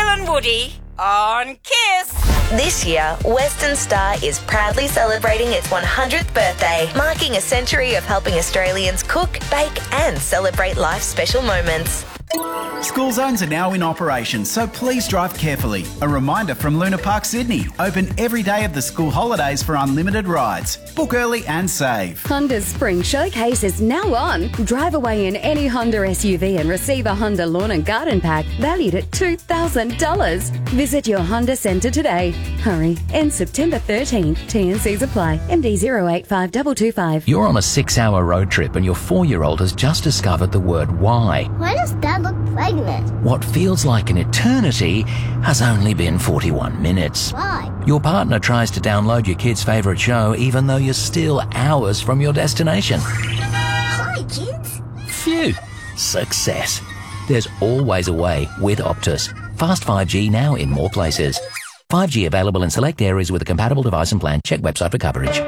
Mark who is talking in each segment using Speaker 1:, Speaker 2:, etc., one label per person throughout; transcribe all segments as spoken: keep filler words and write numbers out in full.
Speaker 1: and Woody on Kiss.
Speaker 2: This year, Western Star is proudly celebrating its one hundredth birthday, marking a century of helping Australians cook, bake and celebrate life's special moments.
Speaker 3: School zones are now in operation, so please drive carefully. A reminder from Luna Park Sydney, open every day of the school holidays for unlimited rides. Book early and save.
Speaker 4: Honda's Spring Showcase is now on. Drive away in any Honda S U V and receive a Honda Lawn and Garden Pack valued at two thousand dollars. Visit your Honda Centre today. Hurry, end September thirteenth. T and Cs apply. M D zero eight five two two five.
Speaker 5: You're on a six-hour road trip and your four-year-old has just discovered the word why.
Speaker 6: Why does Dad look pregnant?
Speaker 5: What feels like an eternity has only been forty-one minutes.
Speaker 6: Why?
Speaker 5: Your partner tries to download your kid's favourite show even though you're still hours from your destination.
Speaker 6: Hi, kids.
Speaker 5: Phew. Success. There's always a way with Optus. Fast five G now in more places. five G available in select areas with a compatible device and plan. Check website for coverage.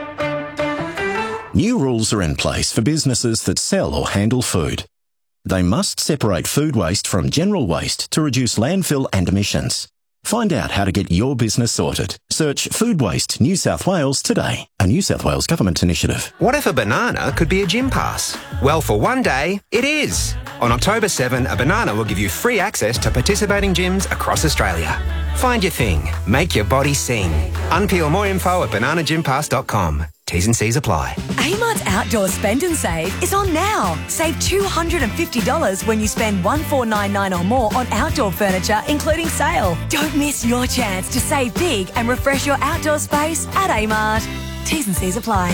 Speaker 7: New rules are in place for businesses that sell or handle food. They must separate food waste from general waste to reduce landfill and emissions. Find out how to get your business sorted. Search Food Waste New South Wales today, a New South Wales government initiative.
Speaker 8: What if a banana could be a gym pass? Well, for one day, it is. On October seventh, a banana will give you free access to participating gyms across Australia. Find your thing. Make your body sing. Unpeel more info at banana gym pass dot com. T's and C's apply.
Speaker 9: Amart's Outdoor Spend and Save is on now. Save two hundred fifty dollars when you spend one thousand four hundred ninety-nine dollars or more on outdoor furniture, including sale. Don't miss your chance to save big and refresh your outdoor space at Amart. T's and C's apply.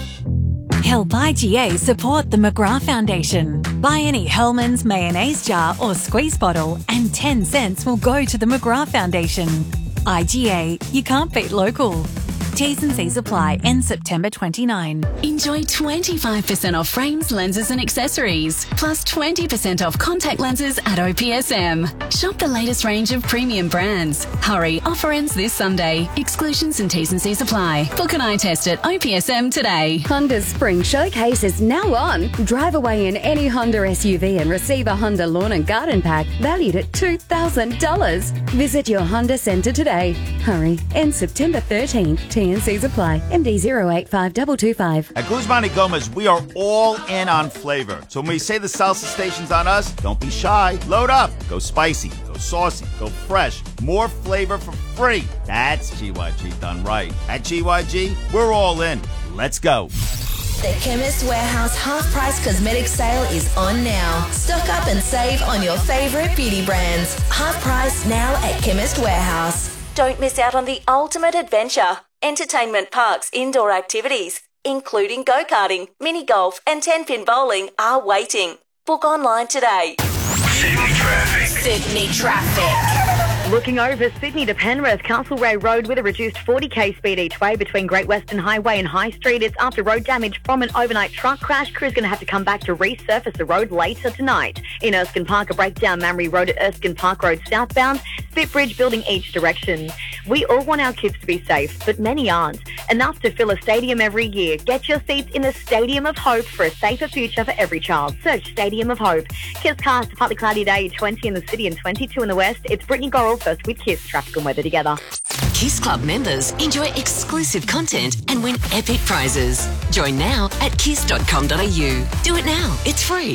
Speaker 9: Help I G A support the McGrath Foundation. Buy any Hellmann's mayonnaise jar or squeeze bottle and ten cents will go to the McGrath Foundation. I G A, you can't beat local. T's and C's apply. End September twenty-ninth.
Speaker 10: Enjoy twenty-five percent off frames, lenses and accessories, plus twenty percent off contact lenses at O P S M. Shop the latest range of premium brands. Hurry, offer ends this Sunday. Exclusions and T's and C's apply. Book an eye test at O P S M today.
Speaker 4: Honda's Spring Showcase is now on. Drive away in any Honda S U V and receive a Honda Lawn and Garden Pack valued at two thousand dollars. Visit your Honda Centre today. Hurry, end September thirteenth. T and C's apply. M D zero eight five two two five.
Speaker 11: At Guzman y Gomez, we are all in on flavor. So when we say the salsa station's on us, don't be shy. Load up. Go spicy. Go saucy. Go fresh. More flavor for free. That's G Y G done right. At G Y G, we're all in. Let's go.
Speaker 2: The Chemist Warehouse half-price cosmetic sale is on now. Stock up and save on your favourite beauty brands. Half price now at Chemist Warehouse.
Speaker 12: Don't miss out on the ultimate adventure. Entertainment Park's indoor activities, including go-karting, mini-golf and ten-pin bowling, are waiting. Book online today.
Speaker 13: Sydney traffic.
Speaker 12: Sydney traffic.
Speaker 14: Looking over Sydney to Penrith, Castlereagh Road with a reduced forty k speed each way between Great Western Highway and High Street. It's after road damage from an overnight truck crash. Crew's going to have to come back to resurface the road later tonight. In Erskine Park, a breakdown Mamre Road at Erskine Park Road southbound. Spit Bridge building each direction. We all want our kids to be safe, but many aren't. Enough to fill a stadium every year. Get your seats in the Stadium of Hope for a safer future for every child. Search Stadium of Hope. Kiss cast, a partly cloudy day, twenty in the city and twenty-two in the west. It's Brittany Gorrell first with Kiss Traffic and Weather together.
Speaker 10: Kiss Club members enjoy exclusive content and win epic prizes. Join now at kiss dot com dot a u. Do it now. It's free.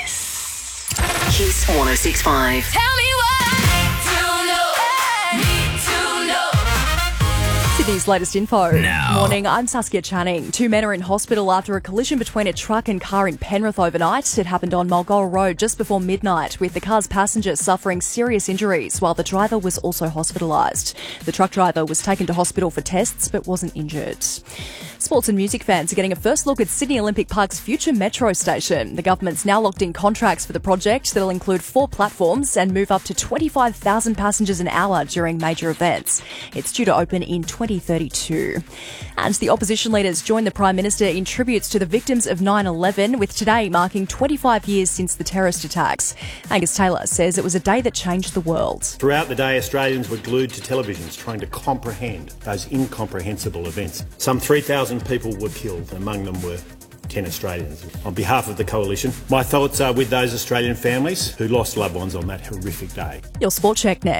Speaker 10: Kiss. Kiss one oh six point five.
Speaker 9: Tell me what to know. Need to know. Sydney's latest info.
Speaker 5: Now.
Speaker 9: Morning, I'm Saskia Channing. Two men are in hospital after a collision between a truck and car in Penrith overnight. It happened on Mulgorra Road just before midnight, with the car's passenger suffering serious injuries while the driver was also hospitalised. The truck driver was taken to hospital for tests but wasn't injured. Sports and music fans are getting a first look at Sydney Olympic Park's future metro station. The government's now locked in contracts for the project that'll include four platforms and move up to twenty-five thousand passengers an hour during major events. It's due to open in twenty thirty-two. And the opposition leaders joined the Prime Minister in tributes to the victims of nine eleven, with today marking twenty-five years since the terrorist attacks. Angus Taylor says it was a day that changed the world.
Speaker 15: Throughout the day, Australians were glued to televisions trying to comprehend those incomprehensible events. Some three thousand people were killed, and among them were ten Australians. On behalf of the Coalition, my thoughts are with those Australian families who lost loved ones on that horrific day.
Speaker 9: Your Sport Check next.